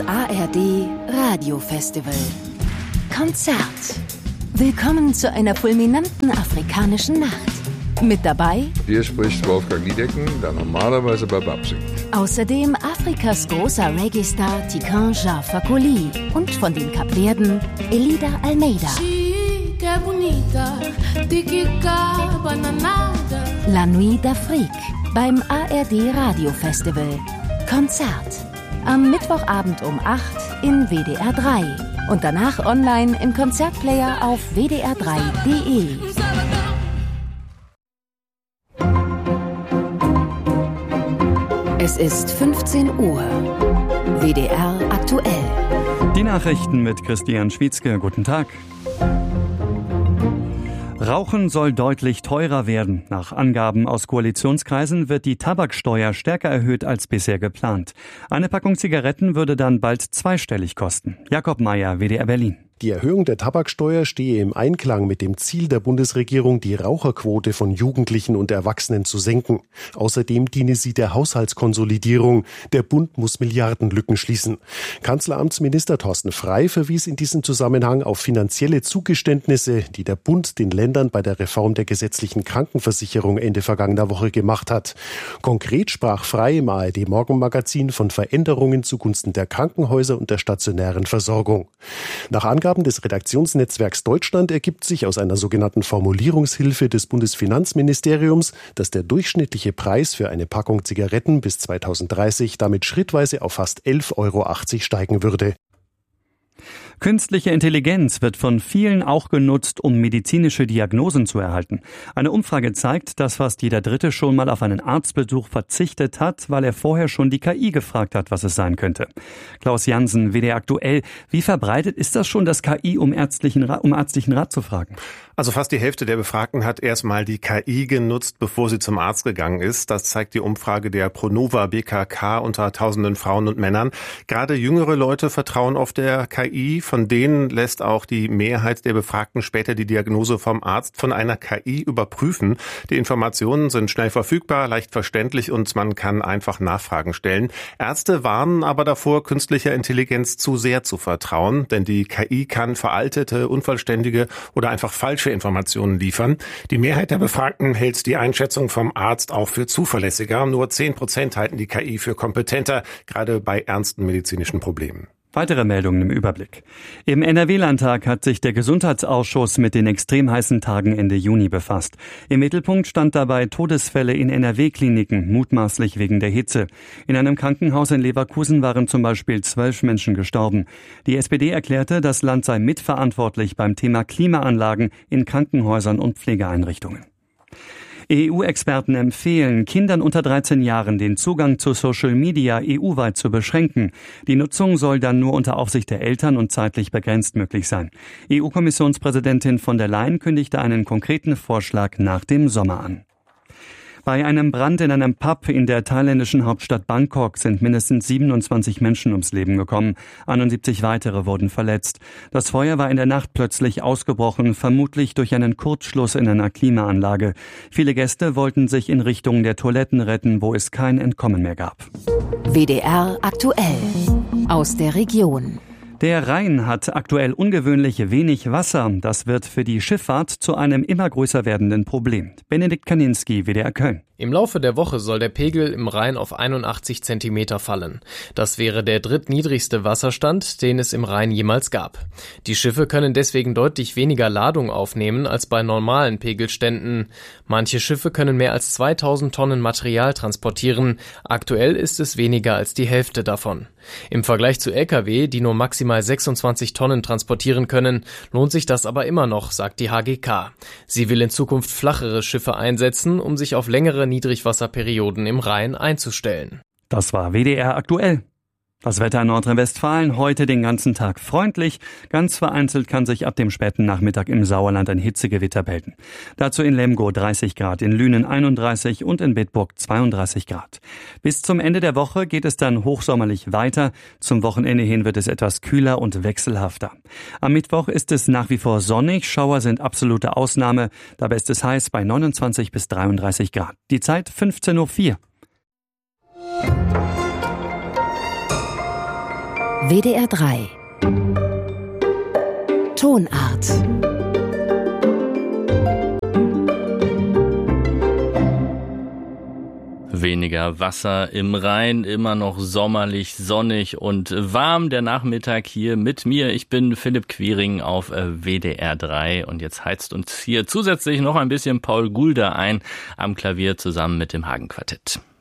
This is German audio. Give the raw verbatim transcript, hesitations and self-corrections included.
A R D Radiofestival. Konzert. Willkommen zu einer fulminanten afrikanischen Nacht. Mit dabei Hier spricht Wolfgang Niedecken, der normalerweise bei B A P singt. Außerdem Afrikas großer Reggae-Star Tiken Jah Fakoly und von den Kapverden Elida Almeida. La Nuit d'Afrique beim A R D Radiofestival. Konzert. Am Mittwochabend um acht in W D R drei und danach online im Konzertplayer auf w d r drei punkt d e. Es ist fünfzehn Uhr. W D R aktuell. Die Nachrichten mit Christian Schwietzke. Guten Tag. Rauchen soll deutlich teurer werden. Nach Angaben aus Koalitionskreisen wird die Tabaksteuer stärker erhöht als bisher geplant. Eine Packung Zigaretten würde dann bald zweistellig kosten. Jakob Mayer, W D R Berlin. Die Erhöhung der Tabaksteuer stehe im Einklang mit dem Ziel der Bundesregierung, die Raucherquote von Jugendlichen und Erwachsenen zu senken. Außerdem diene sie der Haushaltskonsolidierung. Der Bund muss Milliardenlücken schließen. Kanzleramtsminister Thorsten Frey verwies in diesem Zusammenhang auf finanzielle Zugeständnisse, die der Bund den Ländern bei der Reform der gesetzlichen Krankenversicherung Ende vergangener Woche gemacht hat. Konkret sprach Frey im A R D Morgenmagazin von Veränderungen zugunsten der Krankenhäuser und der stationären Versorgung. Nach Angaben des Redaktionsnetzwerks Deutschland ergibt sich aus einer sogenannten Formulierungshilfe des Bundesfinanzministeriums, dass der durchschnittliche Preis für eine Packung Zigaretten bis zweitausenddreißig damit schrittweise auf fast elf Euro achtzig steigen würde. Künstliche Intelligenz wird von vielen auch genutzt, um medizinische Diagnosen zu erhalten. Eine Umfrage zeigt, dass fast jeder Dritte schon mal auf einen Arztbesuch verzichtet hat, weil er vorher schon die K I gefragt hat, was es sein könnte. Klaus Jansen, W D R aktuell. Wie verbreitet ist das schon, das K I, um ärztlichen, um ärztlichen Rat zu fragen? Also fast die Hälfte der Befragten hat erstmal die K I genutzt, bevor sie zum Arzt gegangen ist. Das zeigt die Umfrage der Pronova B K K unter tausenden Frauen und Männern. Gerade jüngere Leute vertrauen auf der K I. Von denen lässt auch die Mehrheit der Befragten später die Diagnose vom Arzt von einer K I überprüfen. Die Informationen sind schnell verfügbar, leicht verständlich und man kann einfach Nachfragen stellen. Ärzte warnen aber davor, künstlicher Intelligenz zu sehr zu vertrauen, denn die K I kann veraltete, unvollständige oder einfach falsche Informationen liefern. Die Mehrheit der Befragten hält die Einschätzung vom Arzt auch für zuverlässiger. Nur zehn Prozent halten die K I für kompetenter, gerade bei ernsten medizinischen Problemen. Weitere Meldungen im Überblick. Im N R W-Landtag hat sich der Gesundheitsausschuss mit den extrem heißen Tagen Ende Juni befasst. Im Mittelpunkt stand dabei Todesfälle in N R W-Kliniken, mutmaßlich wegen der Hitze. In einem Krankenhaus in Leverkusen waren zum Beispiel zwölf Menschen gestorben. Die S P D erklärte, das Land sei mitverantwortlich beim Thema Klimaanlagen in Krankenhäusern und Pflegeeinrichtungen. E U-Experten empfehlen, Kindern unter dreizehn Jahren den Zugang zu Social Media E U-weit zu beschränken. Die Nutzung soll dann nur unter Aufsicht der Eltern und zeitlich begrenzt möglich sein. E U-Kommissionspräsidentin von der Leyen kündigte einen konkreten Vorschlag nach dem Sommer an. Bei einem Brand in einem Pub in der thailändischen Hauptstadt Bangkok sind mindestens siebenundzwanzig Menschen ums Leben gekommen. einundsiebzig weitere wurden verletzt. Das Feuer war in der Nacht plötzlich ausgebrochen, vermutlich durch einen Kurzschluss in einer Klimaanlage. Viele Gäste wollten sich in Richtung der Toiletten retten, wo es kein Entkommen mehr gab. W D R aktuell aus der Region. Der Rhein hat aktuell ungewöhnlich wenig Wasser. Das wird für die Schifffahrt zu einem immer größer werdenden Problem. Benedikt Kaninski, W D R Köln. Im Laufe der Woche soll der Pegel im Rhein auf einundachtzig Zentimeter fallen. Das wäre der drittniedrigste Wasserstand, den es im Rhein jemals gab. Die Schiffe können deswegen deutlich weniger Ladung aufnehmen als bei normalen Pegelständen. Manche Schiffe können mehr als zweitausend Tonnen Material transportieren. Aktuell ist es weniger als die Hälfte davon. Im Vergleich zu L K W, die nur maximal sechsundzwanzig Tonnen transportieren können, lohnt sich das aber immer noch, sagt die H G K. Sie will in Zukunft flachere Schiffe einsetzen, um sich auf längere Niedrigwasserperioden im Rhein einzustellen. Das war W D R aktuell. Das Wetter in Nordrhein-Westfalen heute den ganzen Tag freundlich. Ganz vereinzelt kann sich ab dem späten Nachmittag im Sauerland ein Hitzegewitter bilden. Dazu in Lemgo dreißig Grad, in Lünen einunddreißig und in Bitburg zweiunddreißig Grad. Bis zum Ende der Woche geht es dann hochsommerlich weiter. Zum Wochenende hin wird es etwas kühler und wechselhafter. Am Mittwoch ist es nach wie vor sonnig. Schauer sind absolute Ausnahme. Dabei ist es heiß bei neunundzwanzig bis dreiunddreißig Grad. Die Zeit fünfzehn Uhr vier. W D R drei. Tonart. Weniger Wasser im Rhein, immer noch sommerlich, sonnig und warm der Nachmittag hier mit mir. Ich bin Philipp Quiring auf W D R drei und jetzt heizt uns hier zusätzlich noch ein bisschen Paul Gulder ein am Klavier zusammen mit dem Hagen Quartett.